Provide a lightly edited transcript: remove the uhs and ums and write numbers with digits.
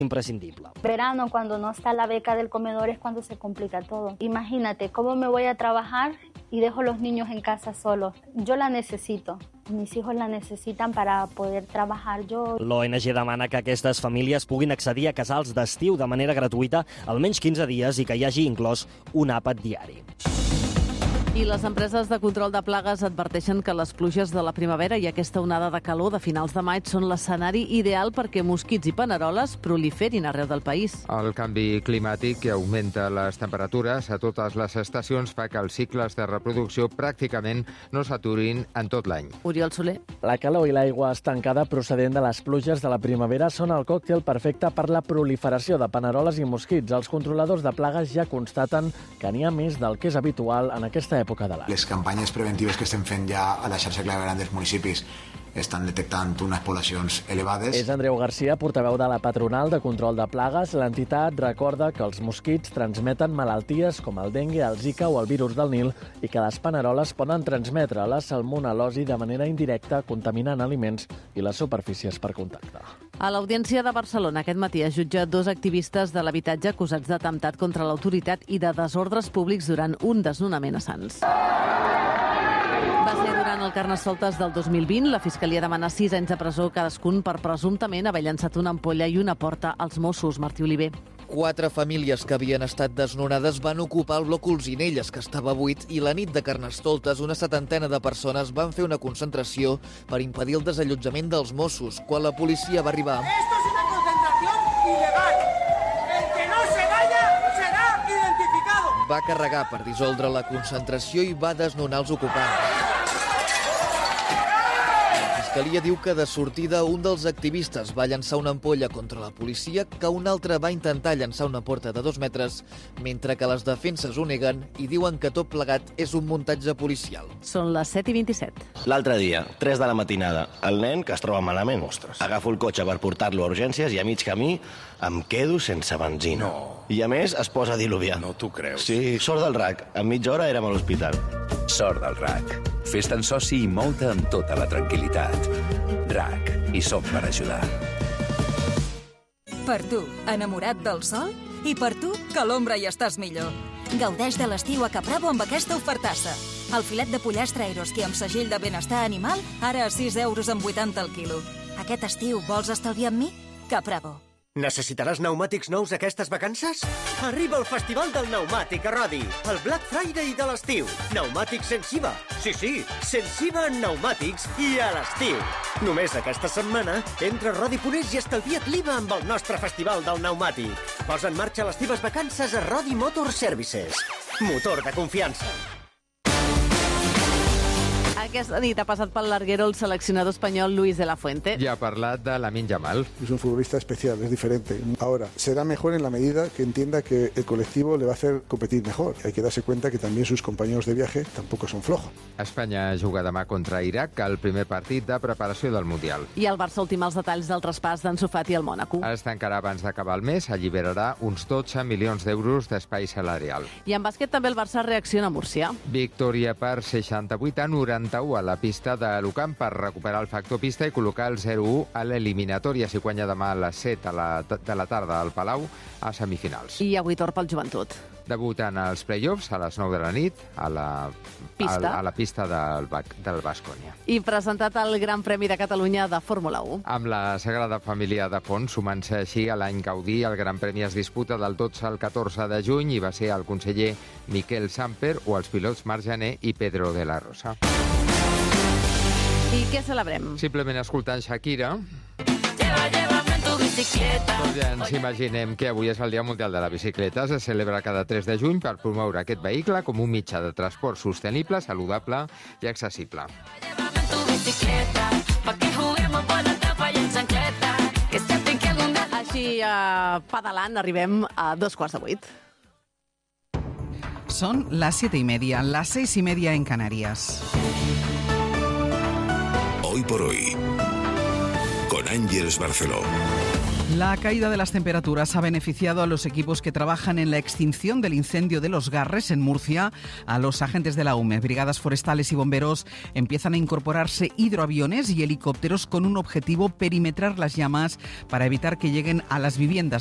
imprescindible. Verano, cuando no está la beca del comedor, es cuando se complica todo. Imagínate, ¿cómo me voy a trabajar y dejo los niños en casa solos? Yo la necesito. Mis hijos la necesitan para poder trabajar yo. L'ONG demana que aquestes famílies puguin accedir a casals d'estiu de manera gratuïta almenys 15 dies i que hi hagi inclòs un àpat diari. I les empreses de control de plagues adverteixen que les pluges de la primavera i aquesta onada de calor de finals de maig són l'escenari ideal perquè mosquits i paneroles proliferin arreu del país. El canvi climàtic que augmenta les temperatures a totes les estacions fa que els cicles de reproducció pràcticament no s'aturin en tot l'any. Oriol Soler. La calor i l'aigua estancada procedent de les pluges de la primavera són el còctel perfecte per la proliferació de paneroles i mosquits. Els controladors de plagues ja constaten que n'hi ha més del que és habitual en aquesta època de l'any. Les campanyes preventives que estem fent ja a la xarxa clavegueram dels municipis estan detectant unes poblacions elevades. És Andreu Garcia, portaveu de la Patronal de Control de Plagues. L'entitat recorda que els mosquits transmeten malalties com el dengue, el zika o el virus del Nil i que les paneroles poden transmetre la salmonel·losi de manera indirecta, contaminant aliments i les superfícies per contacte. A l'Audiència de Barcelona aquest matí es jutja 2 activistes de l'habitatge acusats d'atemptat contra l'autoritat i de desordres públics durant un desnonament a Sants. Va ser durant el Carnestoltes del 2020. La Fiscalia demana 6 anys de presó cadascun per presumptament haver llançat una ampolla i una porta als Mossos. Martí Oliver. 4 famílies que havien estat desnonades van ocupar el bloc Olzinelles, que estava buit, i la nit de Carnestoltes una 70ena de persones van fer una concentració per impedir el desallotjament dels Mossos. Quan la policia va arribar... Esto es una concentración ilegal. El que no se vaya serà identificado. Va carregar per dissoldre la concentració i va desnonar els ocupants. La Fiscalia diu que de sortida un dels activistes va llançar una ampolla contra la policia, que un altre va intentar llançar una porta de 2 metres, mentre que les defenses ho neguen i diuen que tot plegat és un muntatge policial. Són les 7:27. L'altre dia, 3 de la matinada, el nen que es troba malament. Ostres. Agafo el cotxe per portar-lo a urgències i a mig camí em quedo sense benzina. No. I a més es posa a diluviar. No t'ho creus. Sí, sort del RAC. En mitja hora érem a l'hospital. Sort del RAC. Fes-te'n soci i mou-te amb tota la tranquil·litat. RAC. Hi som per ajudar. Per tu, enamorat del sol? I per tu, que a l'ombra hi estàs millor. Gaudeix de l'estiu a Capravo amb aquesta ofertassa. El filet de pollastre Eroski amb segell de benestar animal, ara a 6,80 € el quilo. Aquest estiu vols estalviar amb mi? Capravo. Necessitaràs pneumàtics nous aquestes vacances? Arriba el Festival del Pneumàtic a Rodi, el Black Friday de l'estiu. Pneumàtics sense IVA. Sí, sense IVA en pneumàtics i a l'estiu. Només aquesta setmana, entra a Rodi.es i estalvia't l'IVA amb el nostre Festival del Pneumàtic. Posa en marxa les teves vacances a Rodi Motor Services. Motor de confiança. Aquesta nit ha passat pel larguero el seleccionador espanyol Luis de la Fuente. Y ha parlat de Lamine Yamal. Es un futbolista especial, es diferente. Ahora, será mejor en la medida que entienda que el colectivo le va a hacer competir mejor. Hay que darse cuenta que también sus compañeros de viaje tampoco son flojos. Espanya juga demà contra Iraq, el primer partit de preparació del Mundial. I el Barça ultima els detalls del traspàs d'Ansu Fati al Mònaco. Es tancarà abans d'acabar el mes, alliberarà uns 12 milions d'euros d'espai salarial. I en bàsquet també el Barça reacciona a Múrcia. Victòria per 68-91 a la pista de l'Ucamp per recuperar el factor pista i col·locar el 0-1 a l'eliminatòria si guanya demà a les 7 de la tarda al Palau a semifinals. I avui torn pel Joventut. Debutant als play-offs a les 9 de la nit a la pista del Baskonia. I presentat el Gran Premi de Catalunya de Fórmula 1. Amb la Sagrada Família de fons, sumant-se així a l'any Gaudí, el Gran Premi es disputa del 12 al 14 de juny i va ser el conseller Miquel Samper o els pilots Marc Jané i Pedro de la Rosa. I què celebrem? Simplement escoltant Shakira. Llévame en tu bicicleta. Doncs ja ens imaginem que avui és el Dia Mundial de la Bicicleta. Se celebra cada 3 de juny per promoure aquest vehicle com un mitjà de transport sostenible, saludable i accessible. Llévame en tu bicicleta, pa' que juguemos por la tapa y en chancleta. Que siempre que algún día... Així, pedalant, arribem a 7:45. Son las 7:30, las 6:30 en Canarias. Hoy por hoy, con Ángeles Barceló. La caída de las temperaturas ha beneficiado a los equipos que trabajan en la extinción del incendio de Los Garres, en Murcia. A los agentes de la UME, brigadas forestales y bomberos empiezan a incorporarse hidroaviones y helicópteros con un objetivo: perimetrar las llamas para evitar que lleguen a las viviendas